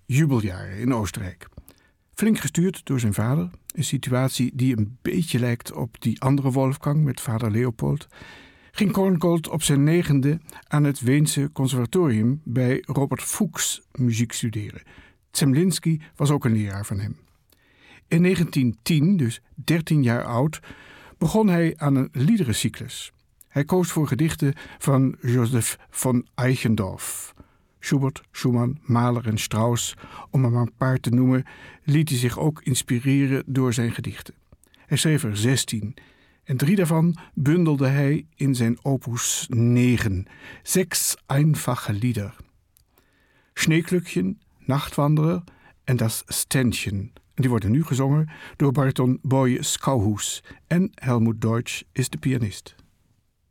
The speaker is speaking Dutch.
jubeljaren in Oostenrijk. Flink gestuurd door zijn vader, een situatie die een beetje lijkt op die andere Wolfgang met vader Leopold, ging Korngold op zijn 9e aan het Weense conservatorium bij Robert Fuchs muziek studeren. Zemlinsky was ook een leraar van hem. In 1910, dus 13 jaar oud, begon hij aan een liederencyclus. Hij koos voor gedichten van Joseph von Eichendorff. Schubert, Schumann, Mahler en Strauss, om er maar een paar te noemen, liet hij zich ook inspireren door zijn gedichten. Hij schreef er 16 en 3 daarvan bundelde hij in zijn opus 9, 6 einfache Lieder. Schneeklöckchen, Nachtwanderer en Das Ständchen. Die worden nu gezongen door bariton Boy Skouhues en Helmut Deutsch is de pianist.